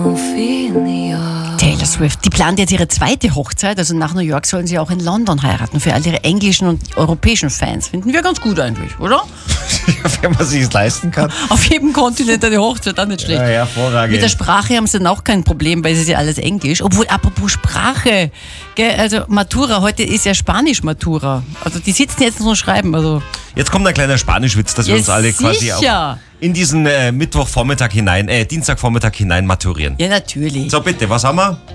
Taylor Swift, die plant jetzt ihre zweite Hochzeit, also nach New York sollen sie auch in London heiraten, für all ihre englischen und europäischen Fans. Finden wir ganz gut eigentlich, oder? Wenn man sich es leisten kann. Auf jedem Kontinent eine Hochzeit, auch nicht schlecht. Ja, hervorragend. Mit der Sprache haben sie dann auch kein Problem, weil es ist ja alles Englisch. Obwohl, apropos Sprache, gell, also Matura, heute ist ja Spanisch-Matura. Also die sitzen jetzt und schreiben. Also. Jetzt kommt ein kleiner Spanischwitz, dass wir uns alle quasi auch in diesen Dienstagvormittag hinein maturieren. Ja, natürlich. So, bitte, was haben wir?